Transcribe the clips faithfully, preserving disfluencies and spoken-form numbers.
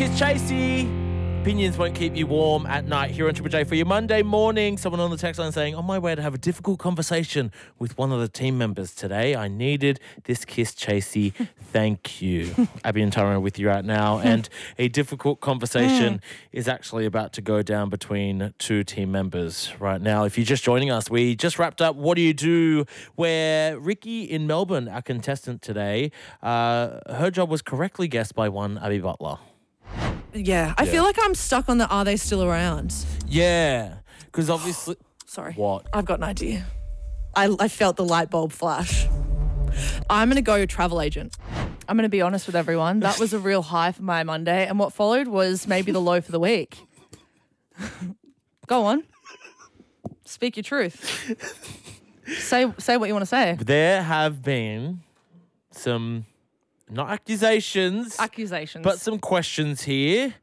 Kiss Chasey. Opinions won't keep you warm at night here on Triple J for your Monday morning. Someone on the text line saying, on my way to have a difficult conversation with one of the team members today. I needed this Kiss Chasey. Thank you. Abby and Tara are with you right now. And a difficult conversation is actually about to go down between two team members right now. If you're just joining us, we just wrapped up What Do You Do? Where Ricky in Melbourne, our contestant today, uh, her job was correctly guessed by one Abby Butler. Yeah, I Yeah. feel like I'm stuck on the are they still around? Yeah, because obviously... Sorry. What? I've got an idea. I, I felt the light bulb flash. I'm going to go travel agent. I'm going to be honest with everyone. That was a real high for my Monday, and what followed was maybe the low for the week. Go on. Speak your truth. Say say what you want to say. There have been some, not accusations, Accusations. but some questions here.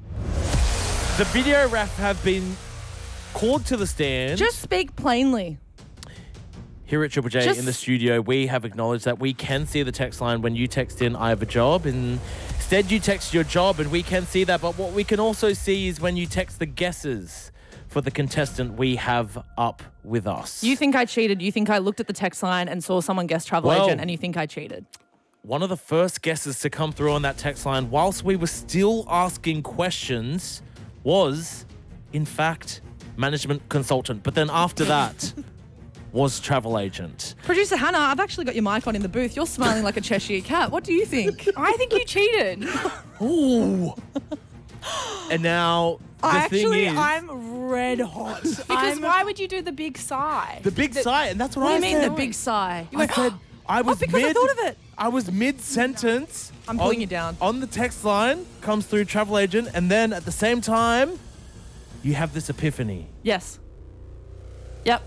The video ref have been called to the stand. Just speak plainly. Here at Triple J Just- in the studio, we have acknowledged that we can see the text line when you text in, I have a job. And instead, you text your job, and we can see that. But what we can also see is when you text the guesses for the contestant we have up with us. You think I cheated. You think I looked at the text line and saw someone guess travel Well- agent, and you think I cheated. One of the first guesses to come through on that text line, whilst we were still asking questions, was, in fact, management consultant. But then after that, was travel agent. Producer Hannah, I've actually got your mic on in the booth. You're smiling like a Cheshire cat. What do you think? I think you cheated. Ooh. And now, the Actually, thing is, I'm red hot. Because I'm, why would you do the big sigh? the big sigh, and that's what, What do I you mean said. the big sigh? I said, I was because I mid, thought of it. I was mid-sentence. I'm pulling on- you down. On the text line, comes through travel agent, and then at the same time, you have this epiphany. Yes. Yep.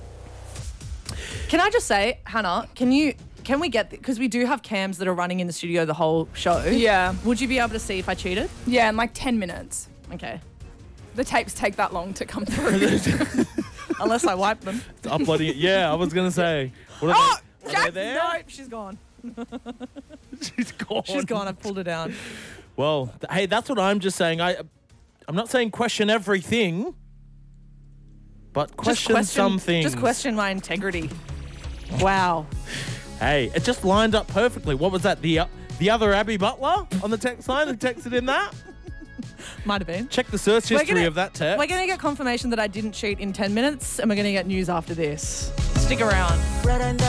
Can I just say, Hannah, can you can we get, because we do have cams that are running in the studio the whole show. Yeah. Would you be able to see if I cheated? Yeah, in like ten minutes. Okay. The tapes take that long to come through. Unless I wipe them. Uploading it. Yeah, I was going to say. What are Oh, they, are Jack, they there? No, she's gone. She's gone. She's gone. I've pulled her down. Well, th- hey, that's what I'm just saying. I, I'm not saying question everything, but question, just question some things. Just question my integrity. Wow. Hey, it just lined up perfectly. What was that? The uh, the other Abby Butler on the text line who texted in that? Might have been. Check the search We're history gonna- of that text. We're going to get confirmation that I didn't cheat in ten minutes, and we're going to get news after this. Stick around.